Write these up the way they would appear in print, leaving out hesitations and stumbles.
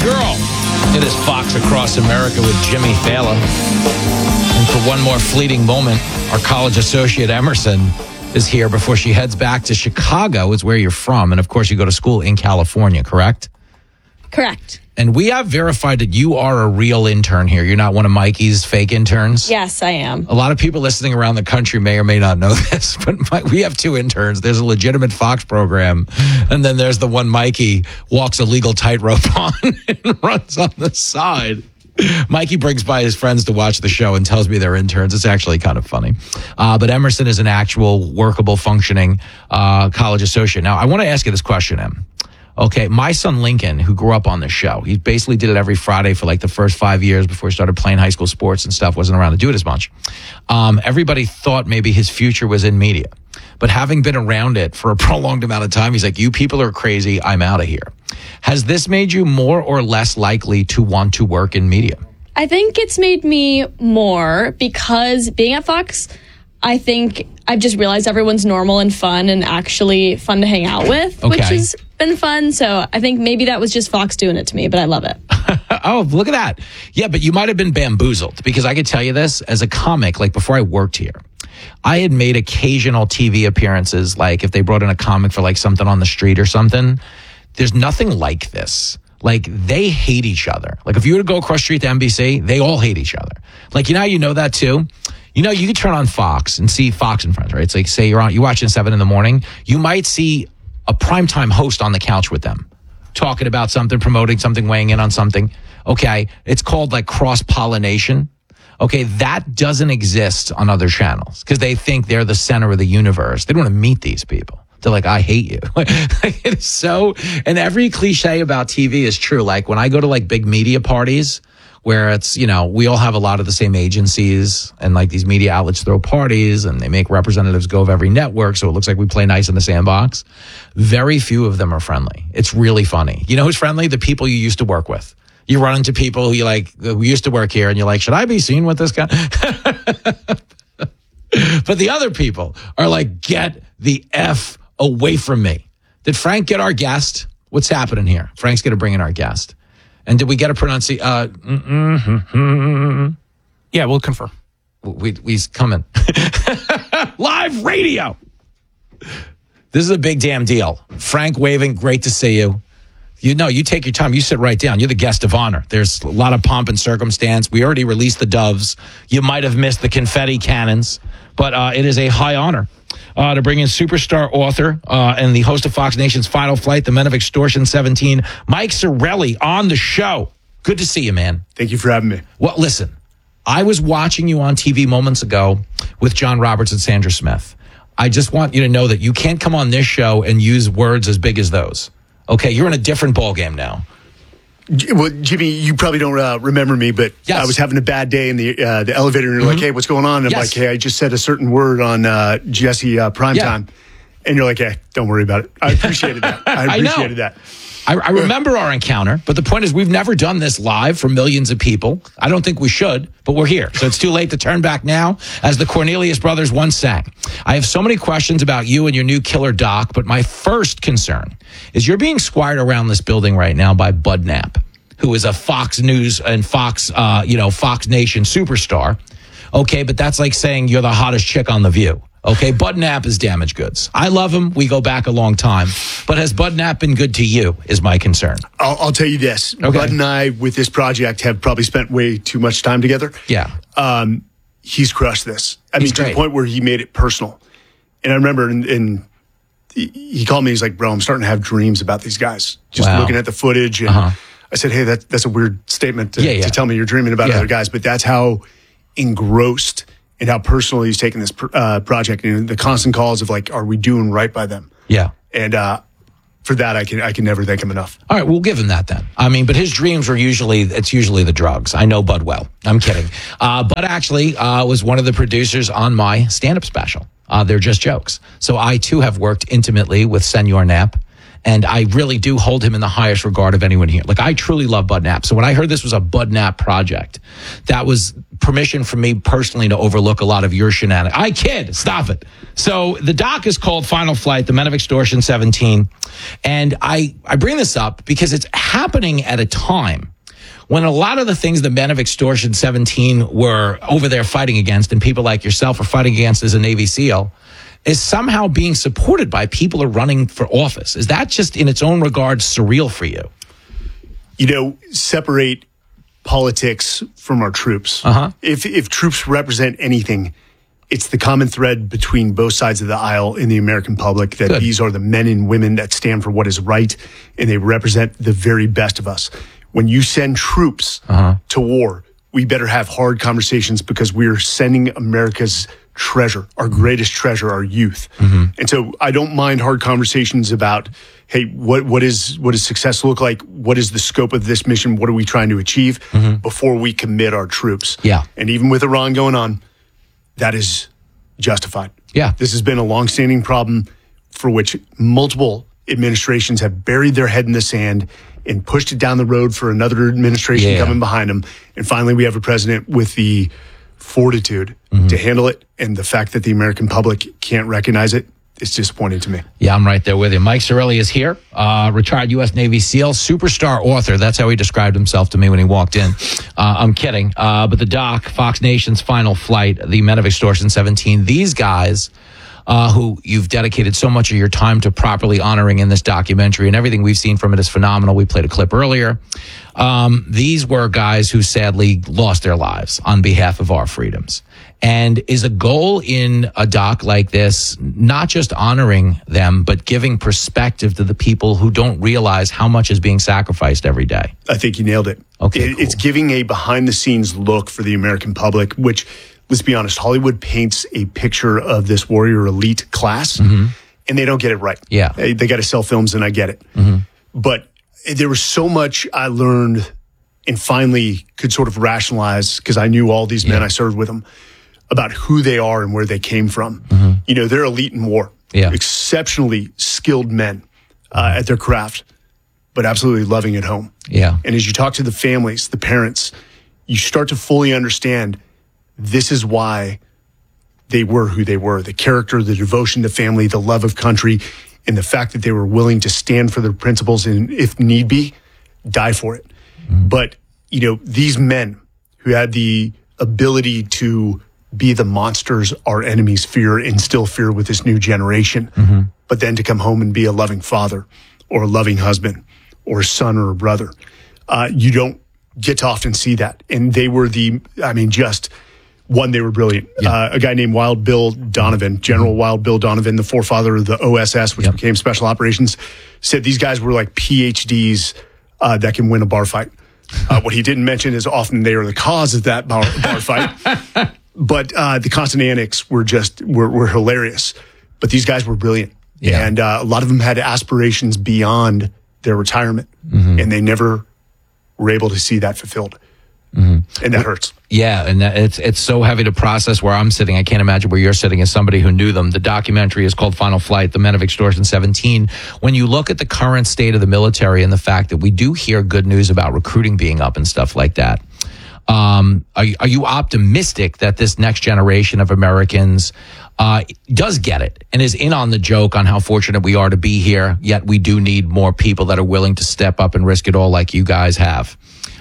girl. It is Fox Across America with Jimmy Fallon. And for one more fleeting moment, our college associate Emerson is here before she heads back to Chicago, is where you're from. And of course, you go to school in California, correct? Correct. And we have verified that you are a real intern here. You're not one of Mikey's fake interns. Yes, I am. A lot of people listening around the country may or may not know this, but we have two interns. There's a legitimate Fox program, and then there's the one Mikey walks a legal tightrope on and runs on the side. Mikey brings by his friends to watch the show and tells me they're interns. It's actually kind of funny. But Emerson is an actual workable, functioning college associate. Now, I want to ask you this question, Em. Okay, my son Lincoln, who grew up on this show, he basically did it every Friday for like the first 5 years before he started playing high school sports and stuff, wasn't around to do it as much. Everybody thought maybe his future was in media. But having been around it for a prolonged amount of time, he's like, you people are crazy, I'm out of here. Has this made you more or less likely to want to work in media? I think it's made me more because being at Fox, I think I've just realized everyone's normal and fun and actually fun to hang out with, which has been fun. So I think maybe that was just Fox doing it to me, but I love it. Oh, look at that. Yeah, but you might have been bamboozled because I could tell you this as a comic, like before I worked here, I had made occasional TV appearances. Like if they brought in a comic for like something on the street or something, there's nothing like this. Like they hate each other. Like if you were to go across the street to NBC, they all hate each other. Like, you know that too? You know, you can turn on Fox and see Fox and Friends, right? It's like, say you're watching 7 in the morning. You might see a primetime host on the couch with them, talking about something, promoting something, weighing in on something. Okay. It's called like cross-pollination. Okay. That doesn't exist on other channels because they think they're the center of the universe. They don't want to meet these people. They're like, I hate you. It is so, and every cliche about TV is true. Like when I go to like big media parties, where it's, we all have a lot of the same agencies and like these media outlets throw parties and they make representatives go of every network. So it looks like we play nice in the sandbox. Very few of them are friendly. It's really funny. You know who's friendly? The people you used to work with. You run into people who you like, we used to work here and you're like, should I be seen with this guy? But the other people are like, get the F away from me. Did Frank get our guest? What's happening here? Frank's going to bring in our guest. And did we get a pronunciation? Yeah, we'll confirm. He's coming. Live radio. This is a big damn deal. Frank waving, great to see you. You take your time. You sit right down. You're the guest of honor. There's a lot of pomp and circumstance. We already released the doves. You might have missed the confetti cannons, but it is a high honor to bring in superstar author and the host of Fox Nation's Final Flight, The Men of Extortion 17, Mike Sarraille on the show. Good to see you, man. Thank you for having me. Well, listen, I was watching you on TV moments ago with John Roberts and Sandra Smith. I just want you to know that you can't come on this show and use words as big as those. Okay, you're in a different ballgame now. Well, Jimmy, you probably don't remember me, but yes. I was having a bad day in the elevator, and you're like, hey, what's going on? And I'm like, hey, I just said a certain word on Jesse Primetime. And you're like, hey, don't worry about it. I appreciated that. I appreciated that. I remember our encounter, but the point is we've never done this live for millions of people. I don't think we should, but we're here. So it's too late to turn back now, as the Cornelius brothers once sang. I have so many questions about you and your new killer doc, but my first concern is you're being squired around this building right now by Bud Knapp, who is a Fox News and Fox Nation superstar. Okay, but that's like saying you're the hottest chick on The View. Okay, Bud Knapp is damaged goods. I love him. We go back a long time. But has Bud Knapp been good to you is my concern. I'll tell you this. Okay. Bud and I, with this project, have probably spent way too much time together. Yeah. He's crushed this. He's to the point where he made it personal. And I remember he called me. He's like, bro, I'm starting to have dreams about these guys. Just looking at the footage. And I said, hey, that's a weird statement to tell me you're dreaming about other guys. But that's how engrossed and how personal he's taken this project, and the constant calls of like, are we doing right by them? Yeah. And for that, I can never thank him enough. All right, we'll give him that then. I mean, but his dreams were usually the drugs. I know Bud well. I'm kidding. Bud actually was one of the producers on my stand-up special. They're Just Jokes. So I too have worked intimately with Senor Knapp. And I really do hold him in the highest regard of anyone here. Like, I truly love Bud Knapp. So when I heard this was a Bud Knapp project, that was permission from me personally to overlook a lot of your shenanigans. I kid. Stop it. So the doc is called Final Flight, The Men of Extortion 17. And I bring this up because it's happening at a time when a lot of the things the Men of Extortion 17 were over there fighting against, and people like yourself are fighting against as a Navy SEAL, is somehow being supported by people who are running for office. Is that just in its own regard surreal for you? You know, separate politics from our troops. If troops represent anything, it's the common thread between both sides of the aisle in the American public that these are the men and women that stand for what is right, and they represent the very best of us. When you send troops to war, we better have hard conversations, because we're sending America's treasure, our greatest treasure, our youth. And so I don't mind hard conversations about, hey, what does success look like? What is the scope of this mission? What are we trying to achieve before we commit our troops? Yeah. And even with Iran going on, that is justified. Yeah. This has been a longstanding problem for which multiple administrations have buried their head in the sand and pushed it down the road for another administration coming behind them. And finally, we have a president with the fortitude to handle it. And the fact that the American public can't recognize it is disappointing to me. Yeah, I'm right there with you. Mike Sarraille is here, retired U.S. Navy SEAL, superstar author. That's how he described himself to me when he walked in. I'm kidding. But the doc, Fox Nation's Final Flight, The Men of Extortion 17, these guys who you've dedicated so much of your time to properly honoring in this documentary, and everything we've seen from it is phenomenal. We played a clip earlier. These were guys who sadly lost their lives on behalf of our freedoms. And is a goal in a doc like this not just honoring them, but giving perspective to the people who don't realize how much is being sacrificed every day? I think you nailed it. Okay, It's giving a behind-the-scenes look for the American public, which, let's be honest, Hollywood paints a picture of this warrior elite class, and they don't get it right. Yeah. They got to sell films, and I get it. But there was so much I learned and finally could sort of rationalize, because I knew all these men, I served with them, about who they are and where they came from. You know, they're elite in war, exceptionally skilled men at their craft, but absolutely loving at home. Yeah. And as you talk to the families, the parents, you start to fully understand this is why they were who they were. The character, the devotion to family, the love of country, and the fact that they were willing to stand for their principles and, if need be, die for it. But, you know, these men who had the ability to be the monsters our enemies fear, instill fear with this new generation, but then to come home and be a loving father or a loving husband or a son or a brother. You don't get to often see that. And they were they were brilliant. A guy named Wild Bill Donovan, General Wild Bill Donovan, the forefather of the OSS, which became Special Operations, said these guys were like PhDs that can win a bar fight. What he didn't mention is often they are the cause of that bar fight. But the constant antics were hilarious. But these guys were brilliant. Yeah. And a lot of them had aspirations beyond their retirement. And they never were able to see that fulfilled. And that hurts. Yeah, and it's so heavy to process where I'm sitting. I can't imagine where you're sitting as somebody who knew them. The documentary is called Final Flight, The Men of Extortion 17. When you look at the current state of the military and the fact that we do hear good news about recruiting being up and stuff like that, are you optimistic that this next generation of Americans does get it and is in on the joke on how fortunate we are to be here, yet we do need more people that are willing to step up and risk it all like you guys have?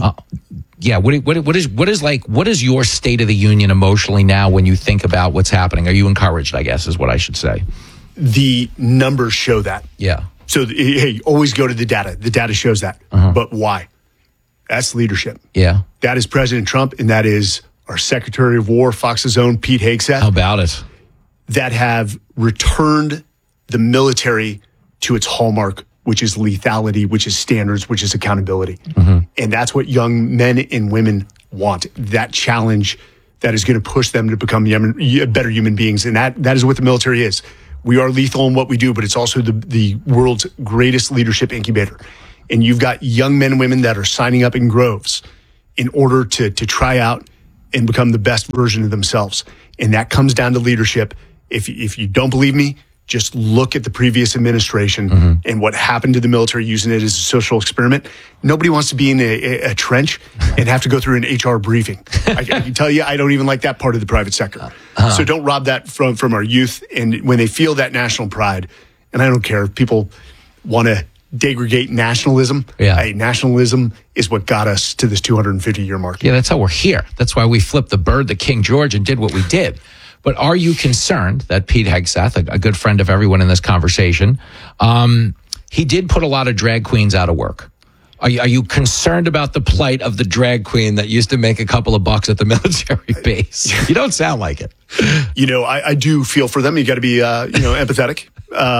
What is your state of the union emotionally now when you think about what's happening? Are you encouraged, I guess, is what I should say. The numbers show that. Yeah. So, hey, always go to the data. The data shows that. But why? That's leadership. Yeah. That is President Trump, and that is our Secretary of War, Fox's own Pete Hegseth. How about it? That have returned the military to its hallmark, which is lethality, which is standards, which is accountability. And that's what young men and women want, that challenge that is going to push them to become better human beings. And that is what the military is. We are lethal in what we do, but it's also the world's greatest leadership incubator. And you've got young men and women that are signing up in groves in order to try out and become the best version of themselves. And that comes down to leadership. If you don't believe me, just look at the previous administration and what happened to the military using it as a social experiment. Nobody wants to be in a trench and have to go through an HR briefing. I can tell you, I don't even like that part of the private sector. So don't rob that from our youth. And when they feel that national pride, and I don't care if people want to degrade nationalism. Hey, nationalism is what got us to this 250-year mark. Yeah, that's how we're here. That's why we flipped the bird to King George and did what we did. But are you concerned that Pete Hegseth, a good friend of everyone in this conversation, he did put a lot of drag queens out of work? Are you concerned about the plight of the drag queen that used to make a couple of bucks at the military base? You don't sound like it. I do feel for them. You got to be, empathetic.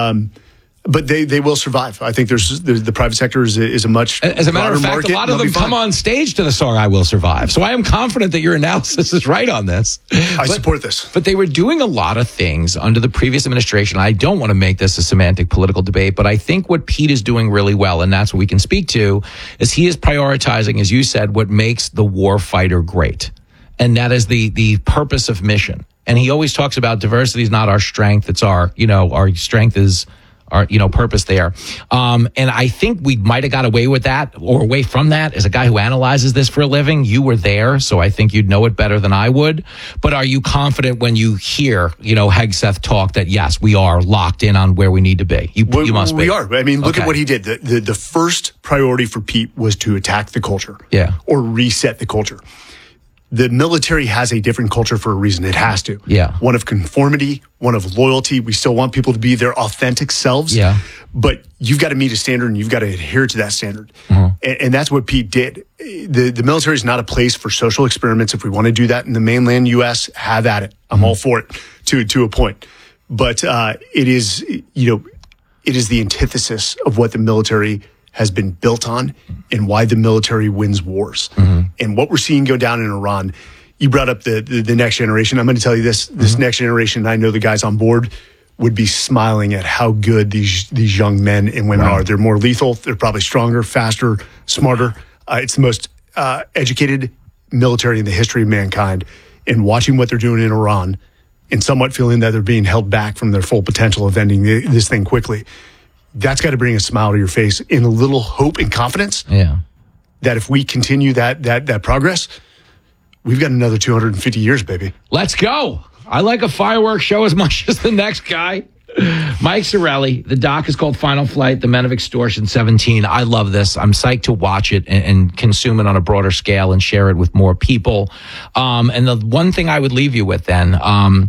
But they will survive. I think the private sector is a much as a matter of fact, market, a lot of them come on stage to the song "I Will Survive." So I am confident that your analysis is right on this. I support this. But they were doing a lot of things under the previous administration. I don't want to make this a semantic political debate, but I think what Pete is doing really well, and that's what we can speak to, is he is prioritizing, as you said, what makes the war fighter great, and that is the purpose of mission. And he always talks about diversity is not our strength; it's our strength is our purpose there. And I think we might have got away with that or away from that. As a guy who analyzes this for a living, you were there, so I think you'd know it better than I would. But are you confident when you hear, Hegseth talk that, yes, we are locked in on where we need to be? You must be. We are. I mean, look at what he did. The first priority for Pete was to attack the culture. Or reset the culture. The military has a different culture for a reason. It has to. One of conformity, one of loyalty. We still want people to be their authentic selves. But you've got to meet a standard and you've got to adhere to that standard. And that's what Pete did. The military is not a place for social experiments. If we want to do that in the mainland U.S., have at it. I'm all for it to a point. But it is the antithesis of what the military has been built on and why the military wins wars. And what we're seeing go down in Iran, you brought up the next generation. I'm going to tell you this next generation, I know the guys on board would be smiling at how good these young men and women are. They're more lethal. They're probably stronger, faster, smarter. It's the most educated military in the history of mankind. And watching what they're doing in Iran and somewhat feeling that they're being held back from their full potential of ending this thing quickly, that's got to bring a smile to your face and a little hope and confidence that if we continue that progress, we've got another 250 years, baby. Let's go. I like a fireworks show as much as the next guy. Mike Sarraille. The doc is called Final Flight, The Men of Extortion 17. I love this. I'm psyched to watch it and consume it on a broader scale and share it with more people. And the one thing I would leave you with then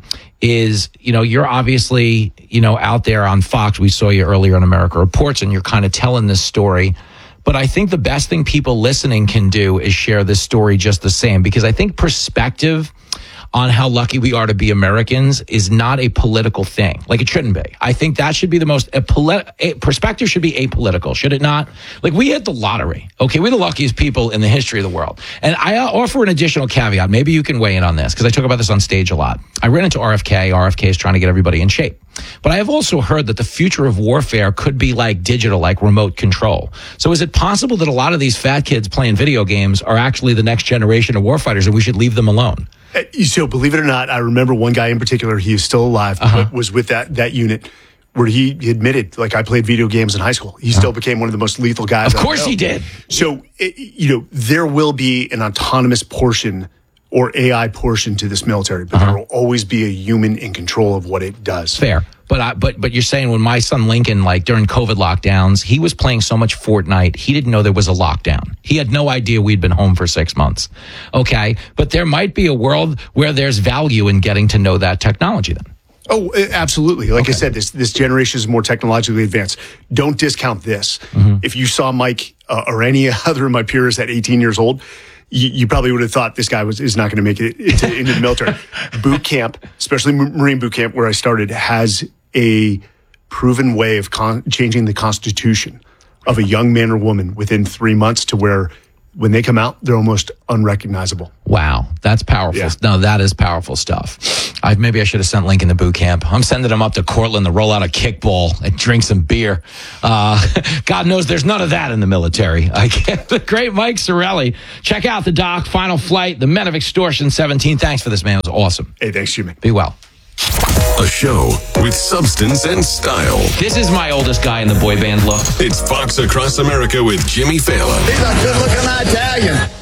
is, you're obviously, out there on Fox. We saw you earlier on America Reports, and you're kind of telling this story. But I think the best thing people listening can do is share this story just the same, because I think perspective on how lucky we are to be Americans is not a political thing. Like, it shouldn't be. I think that should be the most, perspective should be apolitical, should it not? Like, we hit the lottery. Okay, we're the luckiest people in the history of the world. And I offer an additional caveat. Maybe you can weigh in on this, because I talk about this on stage a lot. I ran into RFK. RFK is trying to get everybody in shape. But I have also heard that the future of warfare could be like digital, like remote control. So is it possible that a lot of these fat kids playing video games are actually the next generation of warfighters, and we should leave them alone? So believe it or not, I remember one guy in particular, he is still alive, but was with that unit where he admitted, like, I played video games in high school. He still became one of the most lethal guys. Of course he did. So, there will be an autonomous portion or AI portion to this military, but there will always be a human in control of what it does. Fair. But you're saying when my son Lincoln, like during COVID lockdowns, he was playing so much Fortnite, he didn't know there was a lockdown. He had no idea we'd been home for 6 months. Okay. But there might be a world where there's value in getting to know that technology then. Oh, absolutely. Like I said, this generation is more technologically advanced. Don't discount this. If you saw Mike or any other of my peers at 18 years old, you probably would have thought this guy is not going to make it into the military. Boot camp, especially Marine boot camp, where I started, has a proven way of changing the constitution of a young man or woman within 3 months to where when they come out, they're almost unrecognizable. Wow, that's powerful. Yeah. No, that is powerful stuff. Maybe I should have sent Lincoln to boot camp. I'm sending him up to Cortland to roll out a kickball and drink some beer. God knows there's none of that in the military. The great Mike Sarraille. Check out the doc, Final Flight, The Men of Extortion 17. Thanks for this, man. It was awesome. Hey, thanks, Jimmy. Be well. A show with substance and style. This is my oldest guy in the boy band look. It's Fox Across America with Jimmy Fallon. He's a good-looking Italian.